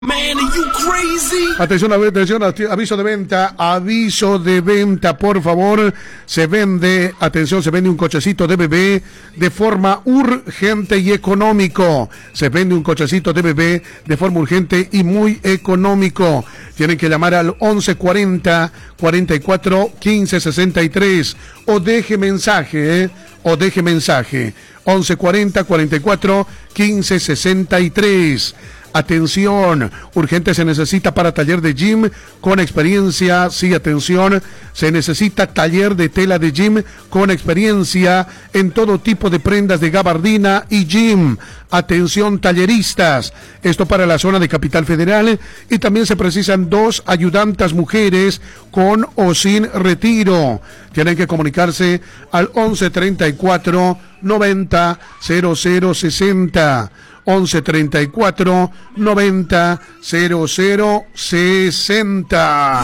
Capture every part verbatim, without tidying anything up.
Man, are you crazy? Atención, atención, aviso de venta, aviso de venta, por favor. Se vende, atención, se vende un cochecito de bebé de forma urgente y económico. Se vende un cochecito de bebé de forma urgente y muy económico. Tienen que llamar al once cuarenta, cuarenta y cuatro, quince sesenta y tres o deje mensaje, ¿eh? o deje mensaje. once cuarenta, cuarenta y cuatro, quince sesenta y tres. Atención, urgente se necesita para taller de gym con experiencia. Sí, atención, se necesita taller de tela de gym con experiencia en todo tipo de prendas de gabardina y gym. Atención, talleristas, esto para la zona de Capital Federal, y también se precisan dos ayudantas mujeres con o sin retiro. Tienen que comunicarse al once treinta y cuatro, noventa, cero cero sesenta. once treinta y cuatro, noventa, cero cero sesenta.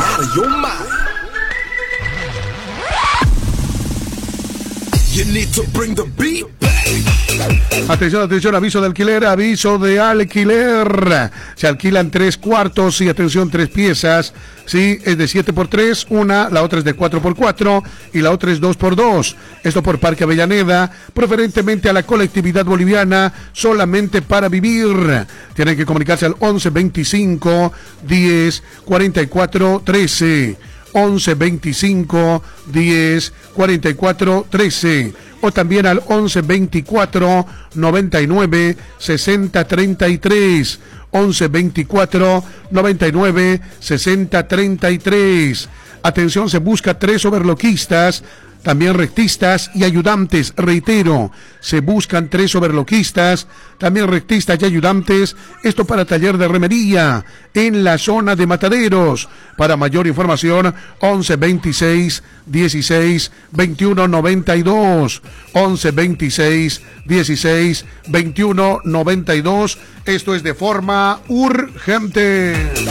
Atención, atención, aviso de alquiler, aviso de alquiler. Se alquilan tres cuartos y atención, tres piezas. Sí, es de siete por tres, una, la otra es de cuatro por cuatro y la otra es dos por dos. Esto por Parque Avellaneda, preferentemente a la colectividad boliviana, solamente para vivir. Tienen que comunicarse al once veinticinco, diez, cuarenta y cuatro, trece. once veinticinco, diez, cuarenta y cuatro, trece. O también al once veinticuatro, noventa y nueve, sesenta, treinta y tres. once veinticuatro, noventa y nueve, sesenta, treinta y tres. Atención, se busca tres overloquistas, también rectistas y ayudantes. Reitero, se buscan tres overloquistas, también rectistas y ayudantes. Esto para taller de remería en la zona de Mataderos. Para mayor información, once veintiséis, dieciséis, veintiuno noventa y dos. once veintiséis, dieciséis, veintiuno noventa y dos. Esto es de forma urgente.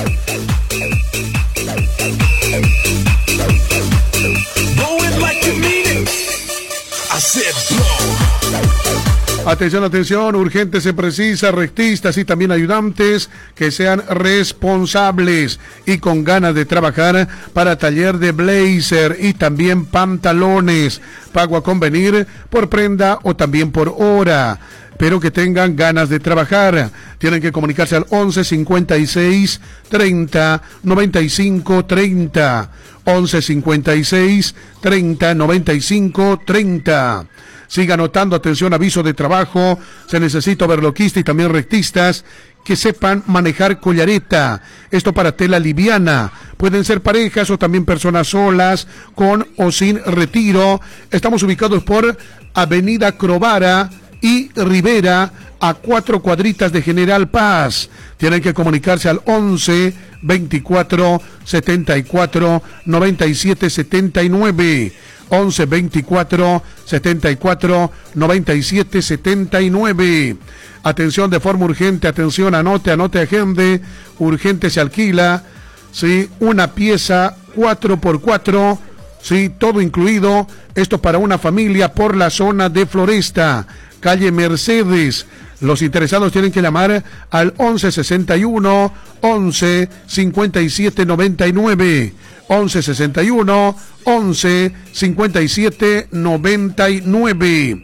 Atención, atención, urgente se precisa, rectistas y también ayudantes que sean responsables y con ganas de trabajar para taller de blazer y también pantalones. Pago a convenir por prenda o también por hora, pero que tengan ganas de trabajar. Tienen que comunicarse al once cincuenta y seis, treinta, noventa y cinco, treinta. once cincuenta y seis, treinta, noventa y cinco, treinta. Siga anotando, atención, aviso de trabajo. Se necesita overloquista y también rectistas que sepan manejar collareta. Esto para tela liviana. Pueden ser parejas o también personas solas, con o sin retiro. Estamos ubicados por Avenida Crovara y Rivera, a cuatro cuadritas de General Paz. Tienen que comunicarse al once veinticuatro, setenta y cuatro, noventa y siete, setenta y nueve. once veinticuatro, setenta y cuatro, noventa y siete, setenta y nueve. Atención, de forma urgente, atención, anote, anote, agende. Urgente se alquila, sí, una pieza cuatro por cuatro, sí, todo incluido. Esto para una familia por la zona de Floresta, calle Mercedes. Los interesados tienen que llamar al once sesenta y uno, once cincuenta y siete, noventa y nueve. once sesenta y uno, once cincuenta y siete, noventa y nueve.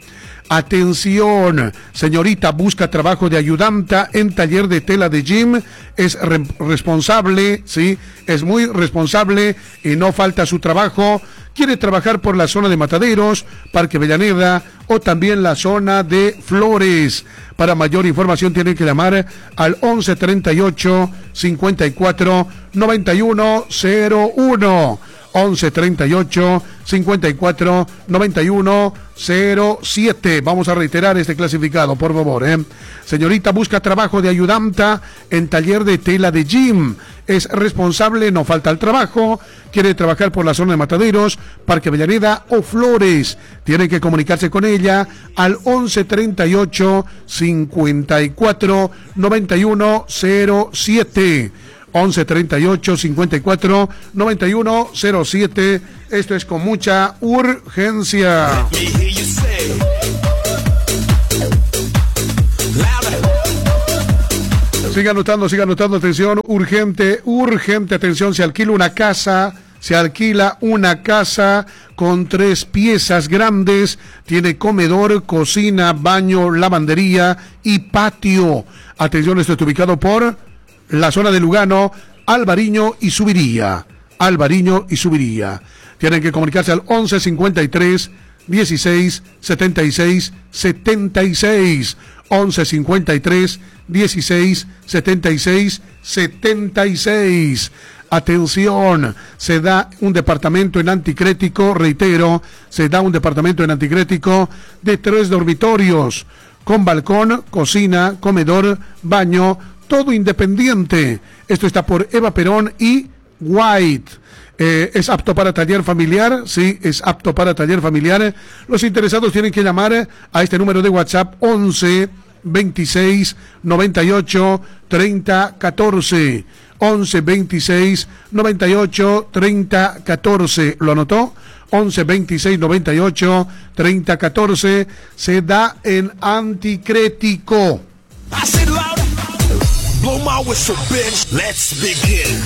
Atención, señorita, busca trabajo de ayudanta en taller de tela de gym. Es re- responsable, sí, es muy responsable y no falta su trabajo. Quiere trabajar por la zona de Mataderos, Parque Avellaneda o también la zona de Flores. Para mayor información tienen que llamar al once treinta y ocho, cincuenta y cuatro, noventa y uno cero uno. once treinta y ocho, cincuenta y cuatro, noventa y uno cero siete. Vamos a reiterar este clasificado, por favor, ¿eh? Señorita, busca trabajo de ayudanta en taller de tela de gym. Es responsable, no falta el trabajo. Quiere trabajar por la zona de Mataderos, Parque Avellaneda o Flores. Tienen que comunicarse con ella al once treinta y ocho, cincuenta y cuatro, noventa y uno cero siete. once treinta y ocho, cincuenta y cuatro, noventa y uno cero siete. Esto es con mucha urgencia. Siga anotando, siga anotando, atención, urgente, urgente, atención, se alquila una casa, se alquila una casa con tres piezas grandes, tiene comedor, cocina, baño, lavandería y patio. Atención, esto está ubicado por la zona de Lugano, Alvariño y Subiría. Alvariño y Subiría. Tienen que comunicarse al once cincuenta y tres dieciséis setenta y seis setenta y seis. once cincuenta y tres dieciséis setenta y seis setenta y seis. Atención, se da un departamento en Anticrético, reitero, se da un departamento en Anticrético de tres dormitorios, con balcón, cocina, comedor, baño, todo independiente. Esto está por Eva Perón y White. Eh, ¿Es apto para taller familiar? Sí, es apto para taller familiar. Los interesados tienen que llamar a este número de WhatsApp once veintiséis noventa y ocho treinta catorce. once veintiséis noventa y ocho treinta catorce. ¿Lo anotó? once veintiséis noventa y ocho treinta catorce. Se da en Anticrético. Blow my whistle, bitch. Let's begin.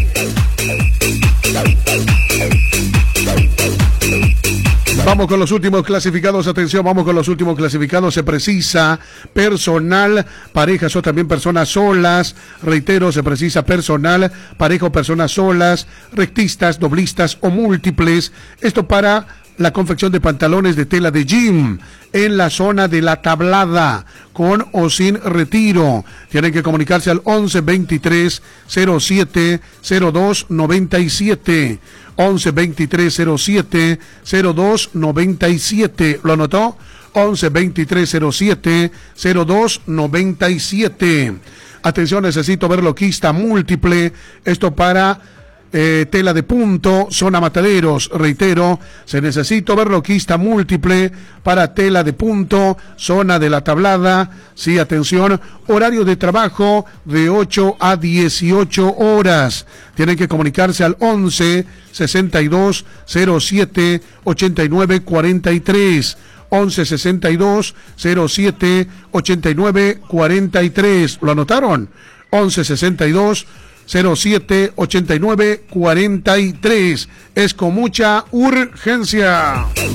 Vamos con los últimos clasificados, atención, vamos con los últimos clasificados. Se precisa personal, parejas o también personas solas. Reitero, se precisa personal, pareja o personas solas, rectistas, doblistas o múltiples. Esto para la confección de pantalones de tela de jean en la zona de La Tablada, con o sin retiro. Tienen que comunicarse al once veintitrés cero siete cero dos noventa y siete. once veintitrés cero siete cero dos noventa y siete. ¿Lo anotó? once veintitrés cero siete cero dos noventa y siete. Atención, necesito ver loquista múltiple. Esto para Eh, tela de punto, zona Mataderos. Reitero, se necesita verloquista múltiple para tela de punto, zona de La Tablada. Sí, atención, horario de trabajo de ocho a dieciocho horas. Tienen que comunicarse al once sesenta y dos cero siete ochenta y nueve cuarenta y tres. once sesenta y dos cero siete ochenta y nueve cuarenta y tres. ¿Lo anotaron? once sesenta y dos cero siete ochenta y nueve cuarenta y tres. Es con mucha urgencia.